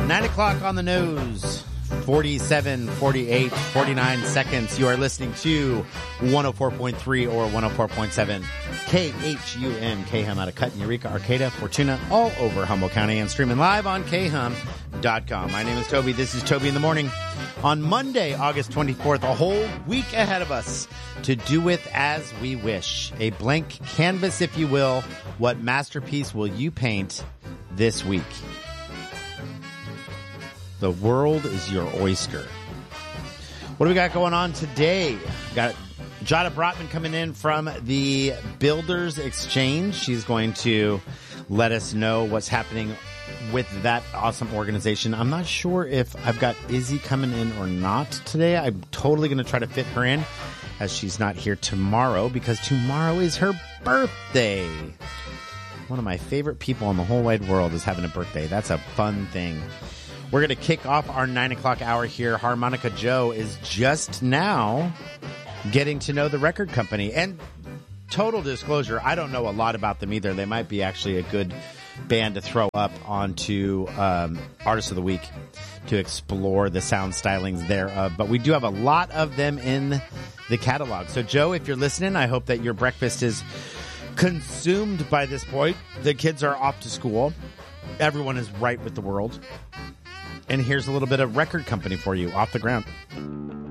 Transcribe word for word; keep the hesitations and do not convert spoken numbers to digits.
Nine o'clock on the nose. forty-seven, forty-eight, forty-nine seconds. You are listening to one oh four point three or one oh four point seven K H U M, K H U M out of Cut, Eureka, Arcata, Fortuna, all over Humboldt County, and streaming live on K H U M dot com. My name is Toby. This is Toby in the Morning. On Monday, August twenty-fourth, a whole week ahead of us to do with as we wish. A blank canvas, if you will. What masterpiece will you paint this week? The world is your oyster. What do we got going on today? Got Jada Brotman coming in from the Builders Exchange. She's going to let us know what's happening with that awesome organization. I'm not sure if I've got Izzy coming in or not today. I'm totally going to try to fit her in as she's not here tomorrow because tomorrow is her birthday. One of my favorite people in the whole wide world is having a birthday. That's a fun thing. We're going to kick off our nine o'clock hour here. Harmonica Joe is just now getting to know the record company. And total disclosure, I don't know a lot about them either. They might be actually a good band to throw up onto um, Artist of the Week to explore the sound stylings thereof. But we do have a lot of them in the catalog. So, Joe, if you're listening, I hope that your breakfast is consumed by this point. The kids are off to school. Everyone is right with the world. And here's a little bit of record company for you off the ground.